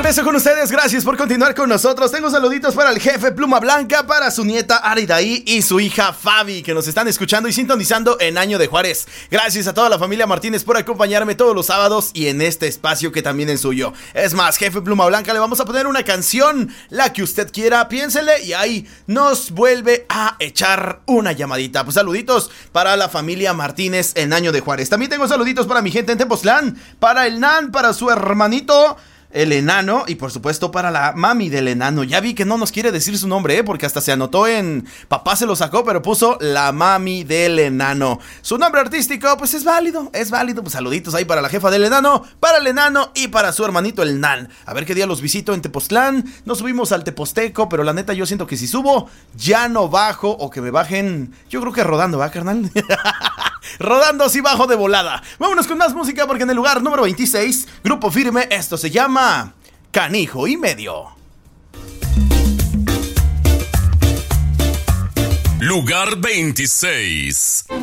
regreso con ustedes, gracias por continuar con nosotros. Tengo saluditos para el jefe Pluma Blanca, para su nieta Aridaí y su hija Fabi, que nos están escuchando y sintonizando en Año de Juárez. Gracias a toda la familia Martínez por acompañarme todos los sábados y en este espacio que también es suyo. Es más, jefe Pluma Blanca, le vamos a poner una canción, la que usted quiera, piénsele y ahí nos vuelve a echar una llamadita. Pues saluditos para la familia Martínez en Año de Juárez. También tengo saluditos para mi gente en Tepoztlán, para el Nan, para su hermanito el enano y por supuesto para la mami del enano. Ya vi que no nos quiere decir su nombre, porque hasta se anotó en papá se lo sacó, pero puso la mami del enano. Su nombre artístico pues es válido. Pues saluditos ahí para la jefa del enano, para el enano y para su hermanito el Nan. A ver qué día los visito en Tepoztlán. No subimos al Teposteco, pero la neta yo siento que si subo ya no bajo, o que me bajen, yo creo que rodando, ¿va, carnal? Rodando si bajo de volada. Vámonos con más música, porque en el lugar número 26, Grupo Firme, esto se llama Canijo y Medio. Lugar 26.